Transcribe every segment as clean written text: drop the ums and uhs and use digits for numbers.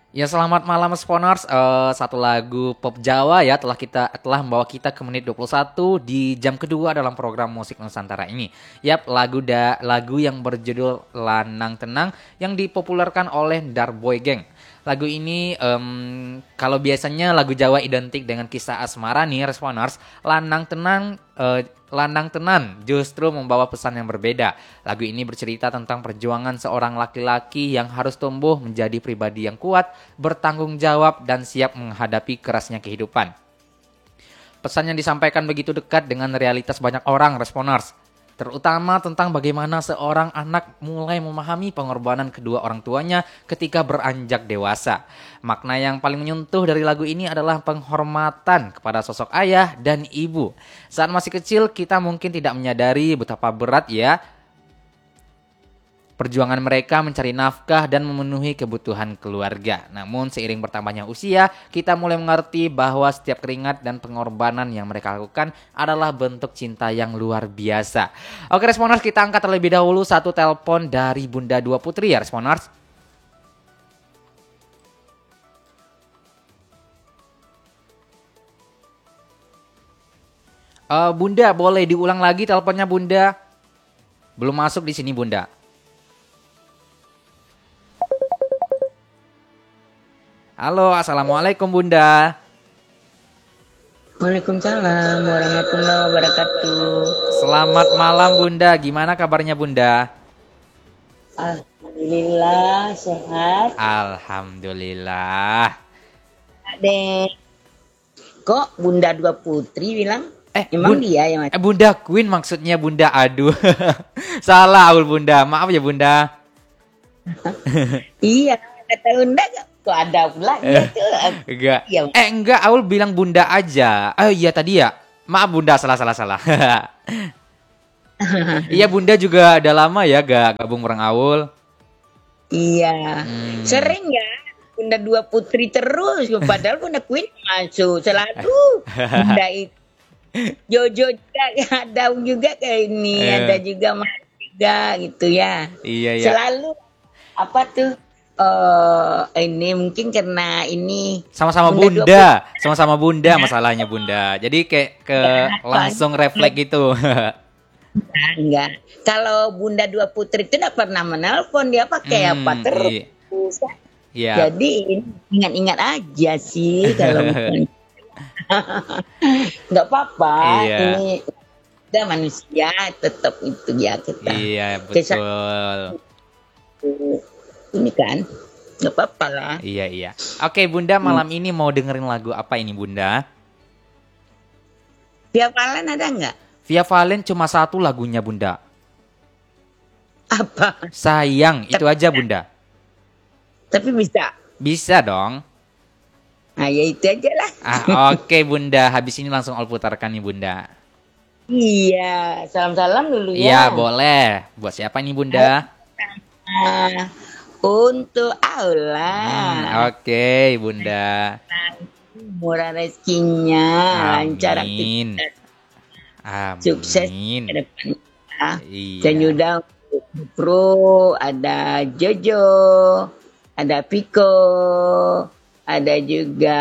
Ya selamat malam Sponers. Satu lagu pop Jawa ya telah membawa kita ke menit 21 di jam kedua dalam program Musik Nusantara ini. Yap, lagu yang berjudul Lanang Tenang yang dipopulerkan oleh Darboy Gang. Lagu ini kalau biasanya lagu Jawa identik dengan kisah asmara nih Responers, Lanang Tenan justru membawa pesan yang berbeda. Lagu ini bercerita tentang perjuangan seorang laki-laki yang harus tumbuh menjadi pribadi yang kuat, bertanggung jawab, dan siap menghadapi kerasnya kehidupan. Pesan yang disampaikan begitu dekat dengan realitas banyak orang, Responers. Terutama tentang bagaimana seorang anak mulai memahami pengorbanan kedua orang tuanya ketika beranjak dewasa. Makna yang paling menyentuh dari lagu ini adalah penghormatan kepada sosok ayah dan ibu. Saat masih kecil, kita mungkin tidak menyadari betapa berat ya perjuangan mereka mencari nafkah dan memenuhi kebutuhan keluarga. Namun seiring bertambahnya usia, kita mulai mengerti bahwa setiap keringat dan pengorbanan yang mereka lakukan adalah bentuk cinta yang luar biasa. Oke Responers, kita angkat terlebih dahulu satu telepon dari Bunda Dua Putri ya Responers. Bunda, boleh diulang lagi teleponnya Bunda? Belum masuk di sini Bunda. Halo, assalamualaikum Bunda. Waalaikumsalam warahmatullahi wabarakatuh. Selamat malam Bunda. Gimana kabarnya Bunda? Alhamdulillah sehat. Alhamdulillah. Dek, kok Bunda Dua Putri bilang? Emang dia yang Bunda Queen maksudnya Bunda. Aduh. Salah Aul Bunda. Maaf ya Bunda. Iya, kata Bunda kok ada pula gitu. Enggak. Iya. Enggak, Aul bilang Bunda aja. Oh iya tadi ya. Maaf Bunda, salah. Iya Bunda juga udah lama ya gak gabung bareng Aul. Iya. Sering ya Bunda Dua Putri terus, padahal Bunda Queen masuk selalu. Bunda itu Jojo juga ada juga kayak ini, ada juga Mas juga gitu ya. Iya ya. Selalu apa tuh? Ini mungkin karena ini Sama-sama Bunda, sama-sama Bunda masalahnya Bunda. Jadi kayak langsung refleks gitu. Enggak. Kalau Bunda Dua Putri itu tidak pernah menelpon, dia pakai apa terus. Iya. Jadi ingat-ingat aja sih kalau nggak apa-apa. Iya. Ini udah manusia tetap itu ya kita. Iya betul. Ini kan nggak apa-apa lah. Iya. Oke Bunda, malam ini mau dengerin lagu apa ini Bunda? Via Valen ada nggak? Via Valen cuma satu lagunya Bunda. Apa? Sayang, itu aja Bunda. Tapi bisa. Bisa dong. Nah ya itu aja lah. Oke Bunda, habis ini langsung Aul putarkan nih Bunda. Iya, salam-salam dulu ya. Iya boleh. Buat siapa nih Bunda? Untuk Aula. Oke Bunda. Murah rezekinya, lancar Amin. aktivitas, sukses ke depan. Iya. Dan juga Pro, ada Jojo, ada Piko, ada juga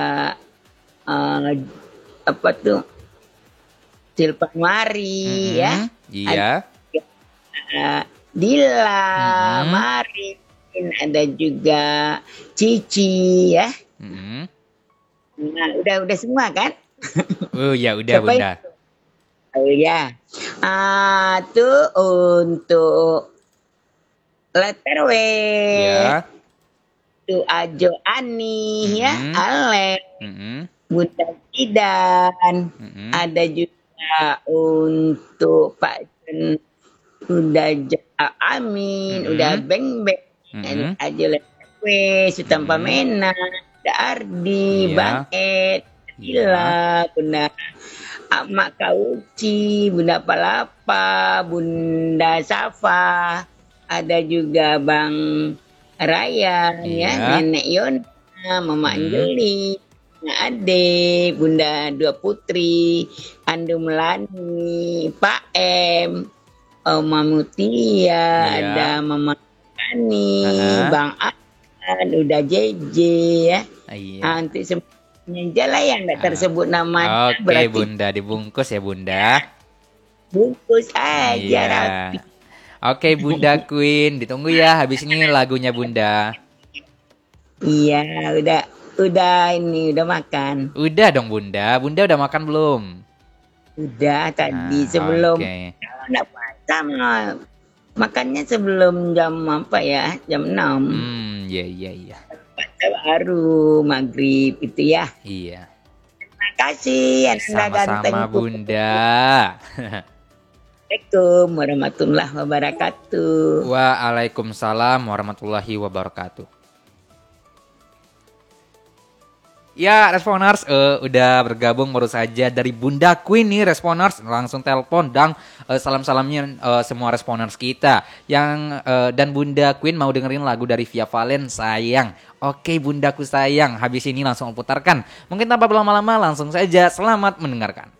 apa tuh Silpan Mari ya. Iya. Ada Dila, Marin, ada juga Cici ya. Nah, udah semua kan? Oh ya udah Bunda. Oh ya. Tuh untuk letter W. Ya. Tuh Ajo Ani ya, Alek. Bunda Kidan. Ada juga untuk Pak Jen. Udah Amin, udah Beng Beng, aja letter W, Sultan Pamena, ada Ardi, Bang Ed, Dila, Bunda Mak Kauci, Bunda Palapa, Bunda Safa, ada juga Bang Ryan ya, Nenek Yona, Mama Anjeli, Ade, Bunda Dua Putri, Andu Melani, Pak M, Oma Mutia, ada Mama Kani, Bang Akan, kan udah JJ ya. Iya. Nanti semuanya aja lah yang nggak tersebut namanya. Oke, Berarti Bunda, dibungkus ya, Bunda. bungkus aja Iya. rapi. Oke, Bunda Queen, ditunggu ya habis ini lagunya Bunda. Iya, udah makan. Udah dong, Bunda. Bunda udah makan belum? Udah tadi Nah, sebelum oke. kalau nggak puasa makannya sebelum jam apa ya? Jam 6. Iya. Puasa baru maghrib itu ya. Iya. Terima kasih Anda Sama-sama, gantengku. Bunda. Assalamualaikum warahmatullahi wabarakatuh. Waalaikumsalam warahmatullahi wabarakatuh. Ya, Responers udah bergabung baru saja dari Bunda Queen nih, Responers langsung telepon dan salam-salamnya semua Responers kita yang dan Bunda Queen mau dengerin lagu dari Via Valen, Sayang. Oke, Bundaku sayang, habis ini langsung putarkan. Mungkin tanpa berlama-lama langsung saja selamat mendengarkan.